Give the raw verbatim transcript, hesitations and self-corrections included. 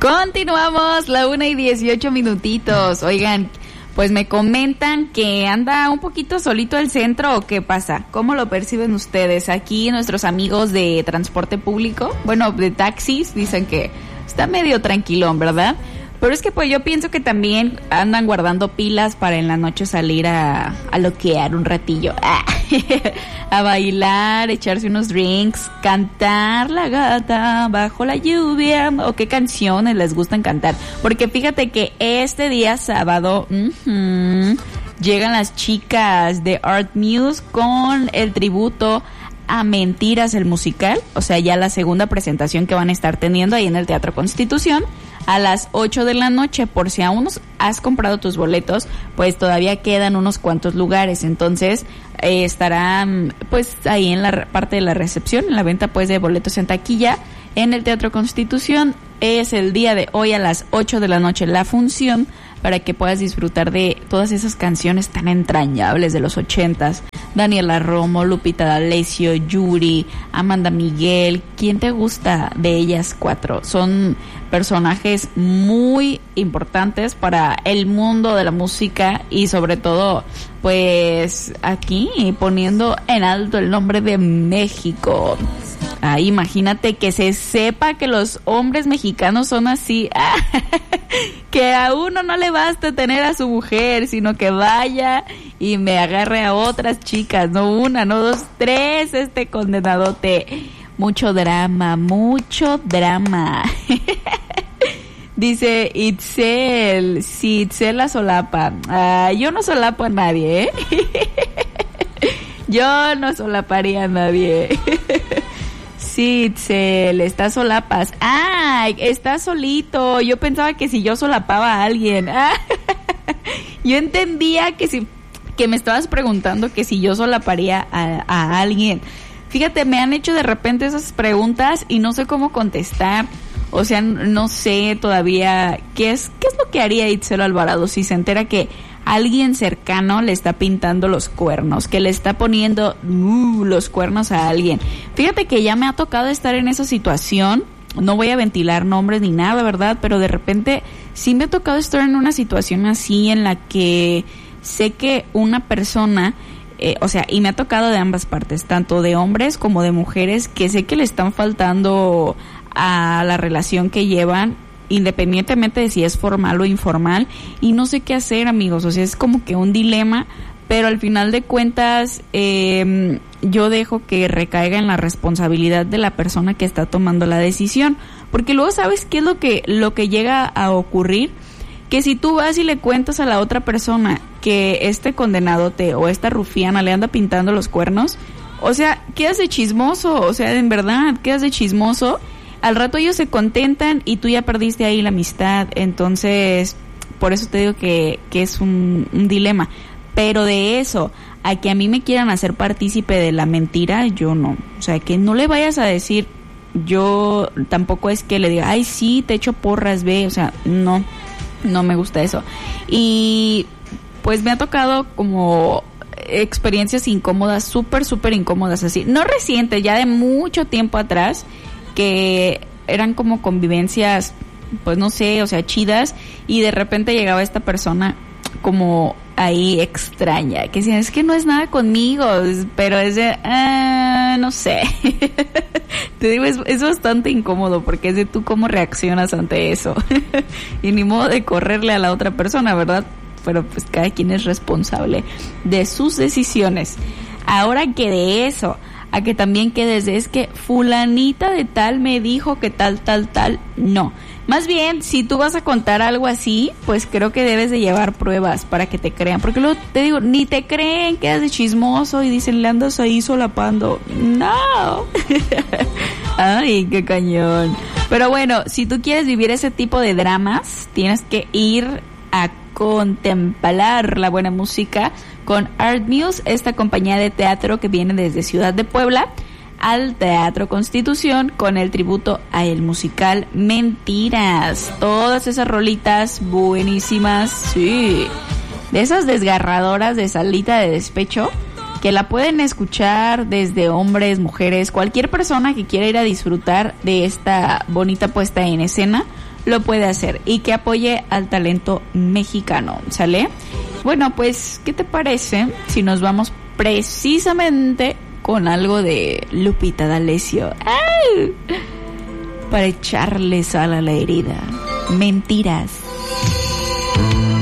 Continuamos, la una y dieciocho minutitos. Oigan, pues me comentan que anda un poquito solito el centro, ¿o qué pasa? ¿Cómo lo perciben ustedes? Aquí nuestros amigos de transporte público, bueno, de taxis, dicen que está medio tranquilón, ¿verdad? Pero es que pues yo pienso que también andan guardando pilas para en la noche salir a, a loquear un ratillo, ah, a bailar, echarse unos drinks, cantar la gata bajo la lluvia, o qué canciones les gustan cantar. Porque fíjate que este día sábado uh-huh, llegan las chicas de Art Muse con el tributo a Mentiras, el musical, o sea, ya la segunda presentación que van a estar teniendo ahí en el Teatro Constitución a las ocho de la noche. Por si aún no has comprado tus boletos, pues todavía quedan unos cuantos lugares, entonces eh, estarán pues ahí en la parte de la recepción, en la venta pues de boletos en taquilla en el Teatro Constitución. Es el día de hoy a las ocho de la noche la función, para que puedas disfrutar de todas esas canciones tan entrañables de los ochentas. Daniela Romo, Lupita D'Alessio, Yuri, Amanda Miguel. ¿Quién te gusta de ellas cuatro? Son personajes muy importantes para el mundo de la música y sobre todo, pues aquí poniendo en alto el nombre de México. Ah, imagínate que se sepa que los hombres mexicanos son así, que a uno no le basta tener a su mujer, sino que vaya y me agarre a otras chicas, no una, no dos, tres, este condenadote. Mucho drama, mucho drama. Dice Itzel, sí, Itzel la solapa. Ah, yo no solapo a nadie, ¿eh? Yo no solaparía a nadie. Sí, Itzel, está solapas. Ah, está solito. Yo pensaba que si yo solapaba a alguien. Ah, yo entendía que si que me estabas preguntando que si yo solaparía a, a alguien. Fíjate, me han hecho de repente esas preguntas y no sé cómo contestar. O sea, no sé todavía qué es qué es lo que haría Itzel Alvarado si se entera que alguien cercano le está pintando los cuernos, que le está poniendo uh, los cuernos a alguien. Fíjate que ya me ha tocado estar en esa situación. No voy a ventilar nombres ni nada, ¿verdad? Pero de repente sí me ha tocado estar en una situación así en la que sé que una persona, eh, o sea, y me ha tocado de ambas partes, tanto de hombres como de mujeres, que sé que le están faltando a la relación que llevan, independientemente de si es formal o informal, y no sé qué hacer, amigos. O sea, es como que un dilema, pero al final de cuentas eh, yo dejo que recaiga en la responsabilidad de la persona que está tomando la decisión, porque luego sabes qué es lo que lo que llega a ocurrir, que si tú vas y le cuentas a la otra persona que este condenadote o esta rufiana le anda pintando los cuernos, o sea, quedas de chismoso, o sea, en verdad, quedas de chismoso. Al rato ellos se contentan y tú ya perdiste ahí la amistad. Entonces, por eso te digo que, que es un, un dilema. Pero de eso, a que a mí me quieran hacer partícipe de la mentira, yo no. O sea, que no le vayas a decir, yo tampoco es que le diga, ay, sí, te echo porras, ve. O sea, no, no me gusta eso. Y pues me ha tocado como experiencias incómodas, súper, súper incómodas así. No reciente, ya de mucho tiempo atrás, que eran como convivencias, pues no sé, o sea, chidas, y de repente llegaba esta persona como ahí extraña, que decían, es que no es nada conmigo, pero es de, ah, no sé. Te digo, es, es bastante incómodo, porque es de tú cómo reaccionas ante eso. Y ni modo de correrle a la otra persona, ¿verdad? Pero pues cada quien es responsable de sus decisiones. Ahora que de eso a que también quedes de, es que fulanita de tal me dijo que tal, tal, tal, no. Más bien, si tú vas a contar algo así, pues creo que debes de llevar pruebas para que te crean, porque luego te digo, ni te creen, quedas de chismoso y dicen, le andas ahí solapando. No. Ay, qué cañón. Pero bueno, si tú quieres vivir ese tipo de dramas, tienes que ir a contemplar la buena música con Art Muse, esta compañía de teatro que viene desde Ciudad de Puebla al Teatro Constitución con el tributo a el musical Mentiras. Todas esas rolitas buenísimas, sí, de esas desgarradoras de salita de despecho, que la pueden escuchar desde hombres, mujeres, cualquier persona que quiera ir a disfrutar de esta bonita puesta en escena. lo puede hacer y que apoye al talento mexicano, ¿sale? Bueno, pues, ¿qué te parece si nos vamos precisamente con algo de Lupita D'Alessio? ¡Ay! Para echarle sal a la herida. Mentiras.